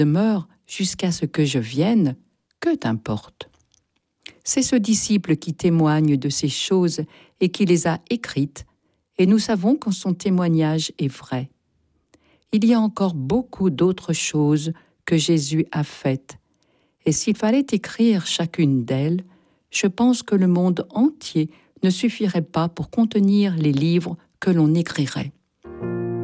demeure jusqu'à ce que je vienne, que t'importe? C'est ce disciple qui témoigne de ces choses et qui les a écrites, et nous savons que son témoignage est vrai. Il y a encore beaucoup d'autres choses que Jésus a faites, et s'il fallait écrire chacune d'elles, je pense que le monde entier ne suffirait pas pour contenir les livres que l'on écrirait.